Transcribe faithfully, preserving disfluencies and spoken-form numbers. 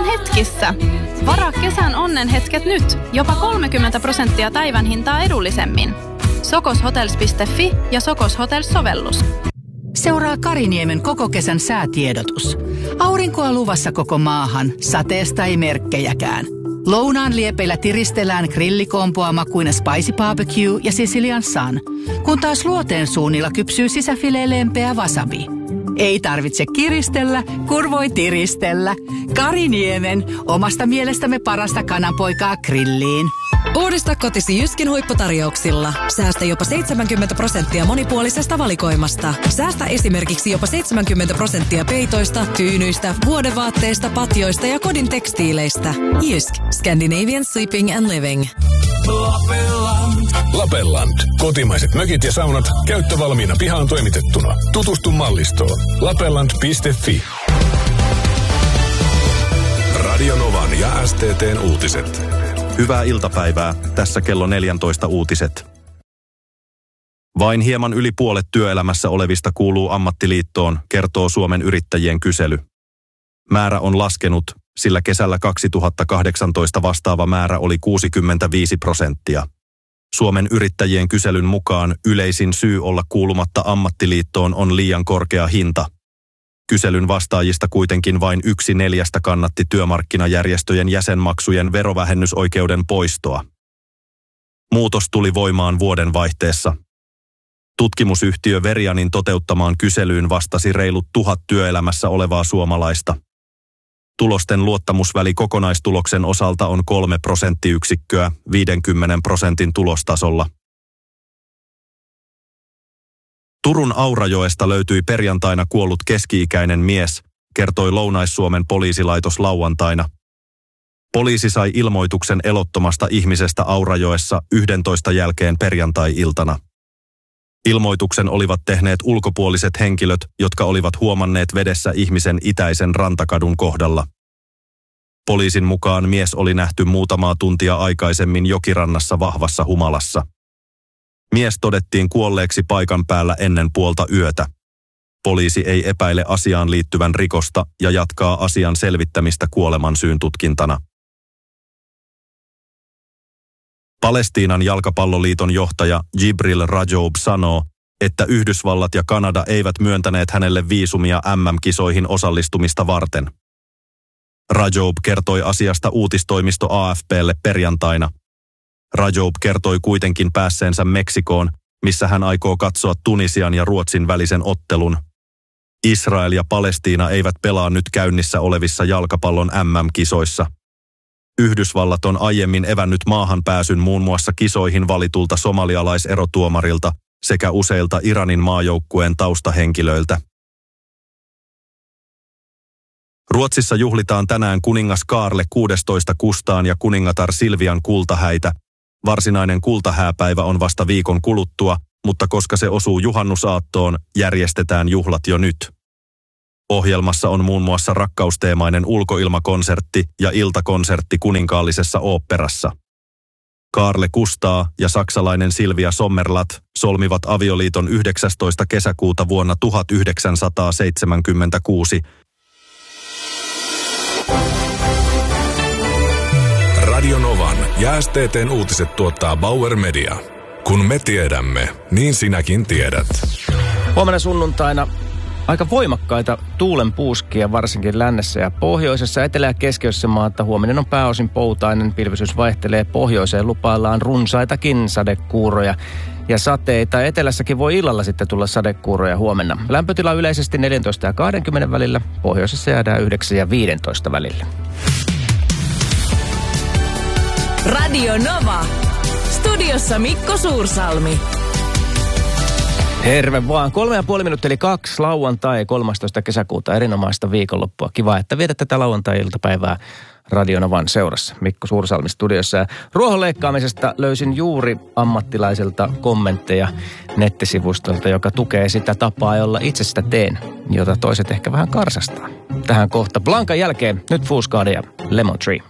hetkissä. Varaa kesän onnenhetket nyt. Jopa kolmekymmentä prosenttia päivän hintaa edullisemmin. sokoshotels piste fi ja Sokos Hotels-sovellus. Seuraa Kariniemen koko kesän säätiedotus. Aurinkoa luvassa koko maahan, sateesta ei merkkejäkään. Lounaan liepeillä tiristellään grillikompoa makuinen Spicy Barbecue ja Sicilian Sun, kun taas luoteen suunnilla kypsyy sisäfileen lempeä wasabi. Ei tarvitse kiristellä, kun voi tiristellä. Kariniemen, omasta mielestämme parasta kananpoikaa grilliin. Uudista kotisi Jyskin huipputarjouksilla. Säästä jopa seitsemänkymmentä prosenttia monipuolisesta valikoimasta. Säästä esimerkiksi jopa seitsemänkymmentä prosenttia peitoista, tyynyistä, vuodevaatteista, patjoista ja kodin tekstiileistä. Jysk. Scandinavian Sleeping and Living. Lapelland. Lapelland. Kotimaiset mökit ja saunat käyttövalmiina pihaan toimitettuna. Tutustu mallistoon. lapelland piste fi. Radio Novan ja S T T:n uutiset. Hyvää iltapäivää. Tässä kello neljätoista uutiset. Vain hieman yli puolet työelämässä olevista kuuluu ammattiliittoon, kertoo Suomen yrittäjien kysely. Määrä on laskenut, sillä kesällä kaksituhattakahdeksantoista vastaava määrä oli kuusikymmentäviisi prosenttia. Suomen yrittäjien kyselyn mukaan yleisin syy olla kuulumatta ammattiliittoon on liian korkea hinta. Kyselyn vastaajista kuitenkin vain yksi neljästä kannatti työmarkkinajärjestöjen jäsenmaksujen verovähennysoikeuden poistoa. Muutos tuli voimaan vuoden vaihteessa. Tutkimusyhtiö Verianin toteuttamaan kyselyyn vastasi reilut tuhat työelämässä olevaa suomalaista. Tulosten luottamusväli kokonaistuloksen osalta on kolme prosenttiyksikköä viidenkymmenen prosentin tulostasolla. Turun Aurajoesta löytyi perjantaina kuollut keski-ikäinen mies, kertoi Lounais-Suomen poliisilaitos lauantaina. Poliisi sai ilmoituksen elottomasta ihmisestä Aurajoessa yhdentoista jälkeen perjantai-iltana. Ilmoituksen olivat tehneet ulkopuoliset henkilöt, jotka olivat huomanneet vedessä ihmisen itäisen rantakadun kohdalla. Poliisin mukaan mies oli nähty muutamaa tuntia aikaisemmin jokirannassa vahvassa humalassa. Mies todettiin kuolleeksi paikan päällä ennen puolta yötä. Poliisi ei epäile asiaan liittyvän rikosta ja jatkaa asian selvittämistä kuolemansyyn tutkintana. Palestiinan jalkapalloliiton johtaja Jibril Rajoub sanoo, että Yhdysvallat ja Kanada eivät myöntäneet hänelle viisumia M M-kisoihin osallistumista varten. Rajoub kertoi asiasta uutistoimisto A F P:lle perjantaina. Rajoub kertoi kuitenkin päässeensä Meksikoon, missä hän aikoo katsoa Tunisian ja Ruotsin välisen ottelun. Israel ja Palestiina eivät pelaa nyt käynnissä olevissa jalkapallon M M-kisoissa. Yhdysvallat on aiemmin evännyt maahan pääsyn muun muassa kisoihin valitulta somalialaiserotuomarilta sekä useilta Iranin maajoukkueen taustahenkilöiltä. Ruotsissa juhlitaan tänään kuningas Kaarle kuudestoista Kustaan ja kuningatar Silvian kultahäitä. Varsinainen kultahääpäivä on vasta viikon kuluttua, mutta koska se osuu juhannusaattoon, järjestetään juhlat jo nyt. Ohjelmassa on muun muassa rakkausteemainen ulkoilmakonsertti ja iltakonsertti kuninkaallisessa oopperassa. Kaarle Kustaa ja saksalainen Silvia Sommerlath solmivat avioliiton yhdeksästoista kesäkuuta vuonna tuhatyhdeksänsataaseitsemänkymmentäkuusi. Radio Novan ja S T T:n uutiset tuottaa Bauer Media. Kun me tiedämme, niin sinäkin tiedät. Huomenna sunnuntaina aika voimakkaita tuulenpuuskia varsinkin lännessä ja pohjoisessa, etelä- ja keskiössä maata. Huominen on pääosin poutainen, pilvisyys vaihtelee, pohjoiseen lupaillaan runsaitakin sadekuuroja ja sateita. Etelässäkin voi illalla sitten tulla sadekuuroja huomenna. Lämpötila yleisesti neljätoista ja kaksikymmentä välillä, pohjoisessa jäädään yhdeksän ja viisitoista välillä. Radio Nova. Studiossa Mikko Suursalmi. Terve vaan. Kolme ja puoli minuuttia eli kaksi lauantai kolmastoista kesäkuuta. Erinomaista viikonloppua. Kiva, että viedät tätä lauantai-iltapäivää Radio Novan seurassa. Mikko Suursalmi studiossa. Ruohon leikkaamisesta löysin juuri ammattilaiselta kommentteja nettisivustolta, joka tukee sitä tapaa, jolla itse sitä teen, jota toiset ehkä vähän karsastaa. Tähän kohta Blankan jälkeen nyt Fools God ja Lemon Tree.